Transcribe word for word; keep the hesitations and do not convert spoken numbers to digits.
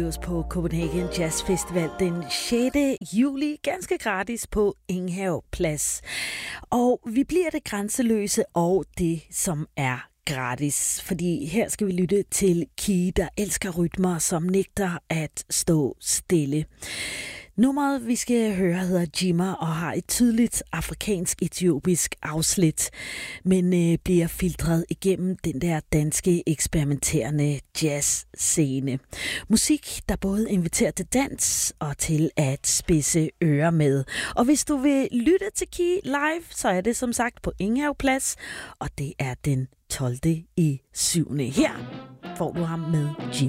På Copenhagen Jazz Festival den sjette juli, ganske gratis på Enghave Plads. Og vi bliver det grænseløse og det, som er gratis, fordi her skal vi lytte til Key, der elsker rytmer, som nægter at stå stille. Nummeret, vi skal høre, hedder Jimmer og har et tydeligt afrikansk-etiopisk afslit, men øh, bliver filtreret igennem den der danske eksperimenterende jazzscene. Musik, der både inviterer til dans og til at spidse ører med. Og hvis du vil lytte til Key live, så er det som sagt på Enghave Plads, og det er den tolvte i syvende Her får du ham med Jimmer.